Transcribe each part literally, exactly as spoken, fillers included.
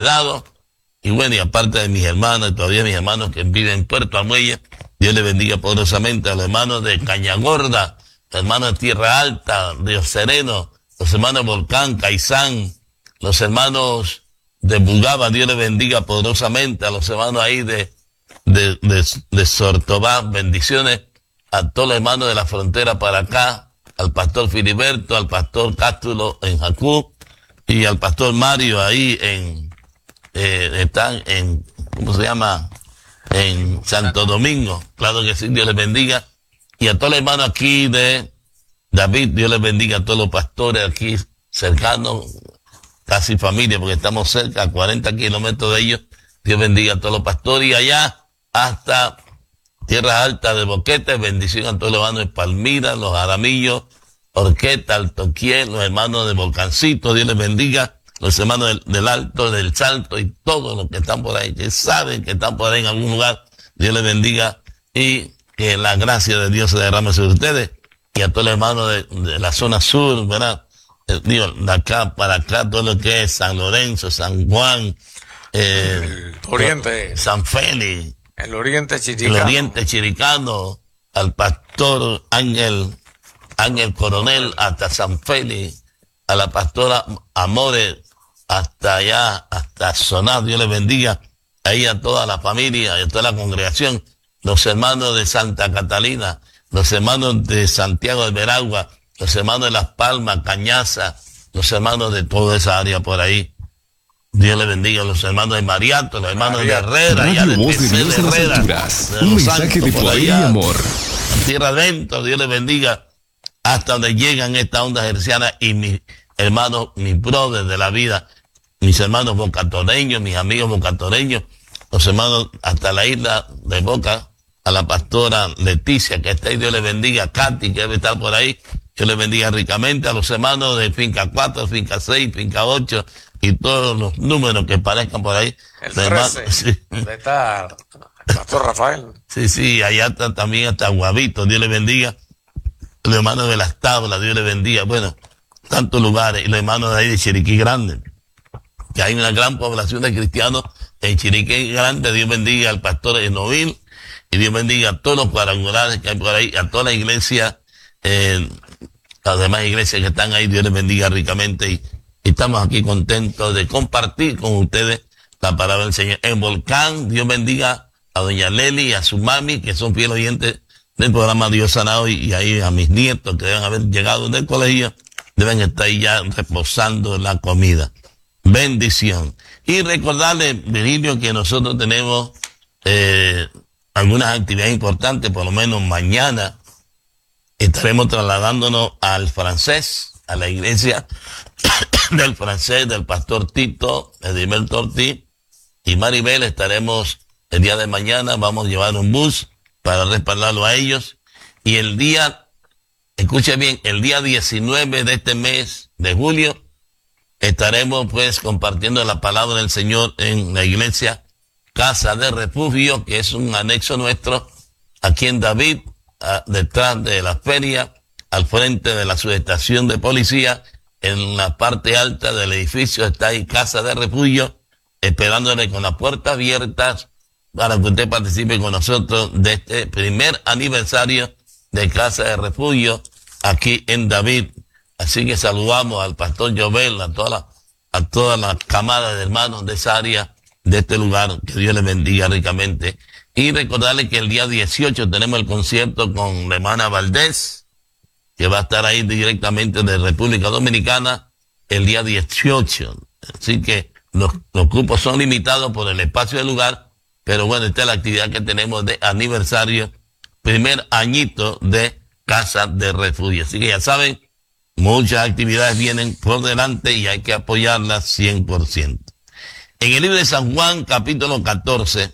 cuidado. Y bueno, y aparte de mis hermanos, todavía mis hermanos que viven en Puerto Armuelle, Dios les bendiga poderosamente a los hermanos de Cañagorda, los hermanos de Tierra Alta, Río Sereno, los hermanos de Volcán, Caizán, los hermanos de Bugaba, Dios les bendiga poderosamente, a los hermanos ahí de, de, de, de Sortobá, bendiciones a todos los hermanos de la frontera para acá, al pastor Filiberto, al pastor Cástulo en Jacú, y al pastor Mario ahí en, eh, están en, ¿cómo se llama? En Santo Domingo. Claro que sí, Dios les bendiga. Y a todos los hermanos aquí de David, Dios les bendiga a todos los pastores aquí cercanos, casi familia, porque estamos cerca, a cuarenta kilómetros de ellos. Dios bendiga a todos los pastores. Y allá hasta Tierra Alta de Boquete, bendición a todos los hermanos de Palmira, los Aramillos, Orqueta, Altoquiel, los hermanos de Volcancito, Dios les bendiga, los hermanos del, del Alto, del Salto y todos los que están por ahí, que saben que están por ahí en algún lugar, Dios les bendiga y que la gracia de Dios se derrame sobre ustedes y a todos los hermanos de, de la zona sur, ¿verdad? Eh, digo, de acá para acá, todo lo que es San Lorenzo, San Juan, eh, el Oriente, San Félix, el Oriente Chiricano, el Oriente Chiricano, al pastor Ángel, Ángel Coronel hasta San Félix, a la pastora Amores hasta allá, hasta Sonar, Dios les bendiga, ahí a toda la familia, a toda la congregación, los hermanos de Santa Catalina, los hermanos de Santiago de Veragua, los hermanos de Las Palmas, Cañaza, los hermanos de toda esa área por ahí. Dios les bendiga a los hermanos de Mariato, los hermanos Mariato. de Herrera, Radio ya de Voz de P C Dios de en las Herrera, alturas. de Un Los mensaje Santos, de por poder y allá, amor. Tierra adentro, Dios les bendiga, hasta donde llegan estas ondas hercianas y mis hermanos, mis brothers de la vida, mis hermanos bocatoreños, mis amigos bocatoreños, los hermanos hasta la isla de Boca, a la pastora Leticia, que está ahí, Dios les bendiga, a Katy, que debe estar por ahí, Dios les bendiga ricamente, a los hermanos de Finca cuatro, Finca seis, Finca ocho, y todos los números que parezcan por ahí. el Los hermanos- trece, sí. donde está el pastor Rafael. Sí, sí, allá está también hasta Guavito, Dios les bendiga. Los hermanos de Las Tablas, Dios les bendiga. Bueno, tantos lugares. Y los hermanos de ahí de Chiriquí Grande, que hay una gran población de cristianos en Chiriquí Grande. Dios bendiga al pastor Enovil y Dios bendiga a todos los cuadrangulares que hay por ahí, a toda la iglesia, eh, las demás iglesias que están ahí. Dios les bendiga ricamente y, y estamos aquí contentos de compartir con ustedes la palabra del Señor. En Volcán, Dios bendiga a doña Leli y a su mami, que son fieles oyentes del programa Dios Sanado, y, y ahí a mis nietos que deben haber llegado del colegio, deben estar ahí ya reposando en la comida. Bendición. Y recordarle, Virgilio, que nosotros tenemos eh, algunas actividades importantes, por lo menos mañana estaremos trasladándonos al francés, a la iglesia del francés, del pastor Tito, Edilberto Ortiz y Maribel. Estaremos el día de mañana, vamos a llevar un bus para respaldarlo a ellos. Y el día, escuche bien, el día diecinueve de este mes de julio, estaremos pues compartiendo la palabra del Señor en la iglesia Casa de Refugio, que es un anexo nuestro, aquí en David, a, detrás de la feria, al frente de la subestación de policía, en la parte alta del edificio está ahí Casa de Refugio, esperándole con las puertas abiertas para que usted participe con nosotros de este primer aniversario de Casa de Refugio aquí en David. Así que saludamos al pastor Jovel, a toda la, a toda la camada de hermanos de esa área, de este lugar, que Dios les bendiga ricamente. Y recordarles que el día dieciocho tenemos el concierto con la hermana Valdés, que va a estar ahí directamente de República Dominicana el día dieciocho. Así que los, los cupos son limitados por el espacio del lugar, pero bueno, esta es la actividad que tenemos de aniversario, primer añito de Casa de Refugio. Así que ya saben, muchas actividades vienen por delante y hay que apoyarlas cien por ciento. En el libro de San Juan, capítulo catorce,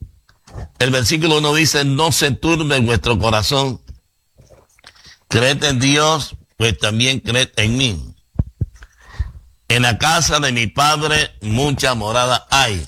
el versículo uno dice: no se turbe vuestro corazón, creed en Dios, pues también creed en mí. En la casa de mi Padre mucha morada hay.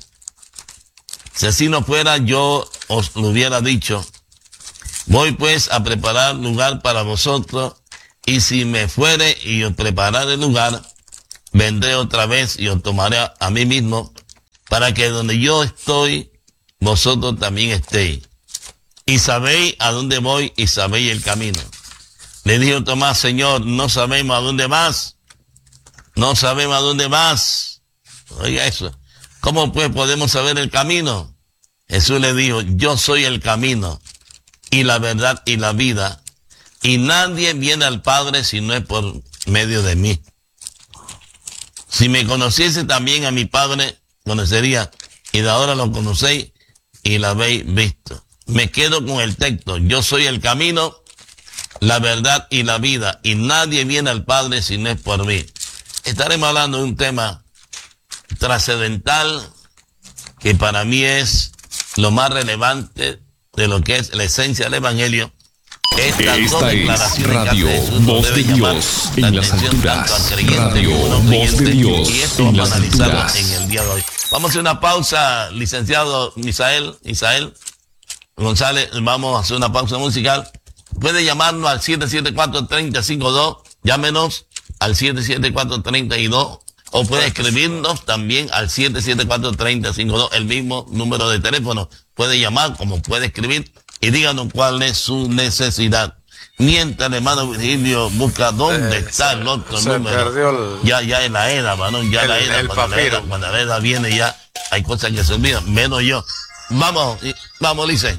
Si así no fuera, yo os lo hubiera dicho. Voy pues a preparar lugar para vosotros, y si me fuere y os prepararé lugar, vendré otra vez y os tomaré a, a mí mismo, para que donde yo estoy, vosotros también estéis. Y sabéis a dónde voy y sabéis el camino. Le dijo Tomás, Señor, no sabemos a dónde vas. No sabemos a dónde vas. Oiga eso. ¿Cómo pues podemos saber el camino? Jesús le dijo, yo soy el camino y la verdad y la vida. Y nadie viene al Padre si no es por medio de mí. Si me conociese también a mi Padre, conocería, y de ahora lo conocéis y lo habéis visto. Me quedo con el texto, yo soy el camino, la verdad y la vida, y nadie viene al Padre si no es por mí. Estaremos hablando de un tema trascendental que para mí es lo más relevante de lo que es la esencia del Evangelio. Esta es Radio Voz de Dios en las alturas. Radio Voz de Dios y esto en vamos las a analizarlo alturas. en el día de hoy. Vamos a hacer una pausa, licenciado Misael, Isael González, vamos a hacer una pausa musical. Puede llamarnos al siete siete cuatro, tres cero cinco dos, llámenos al siete siete cuatro, tres cero dos, o puede escribirnos también al siete siete cuatro, tres cero cinco dos, el mismo número de teléfono. Puede llamar como puede escribir y díganos cuál es su necesidad. Mientras el hermano Virgilio busca dónde Eh, está se- el otro se número. perdió el- ya, ya en la era, mano, ya en la el- era, el cuando la era, papiro. cuando la era viene ya, hay cosas que se olvidan, menos yo. Vamos, y- vamos, Lice.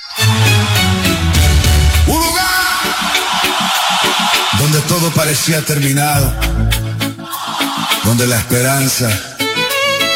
Un lugar donde todo parecía terminado, donde la esperanza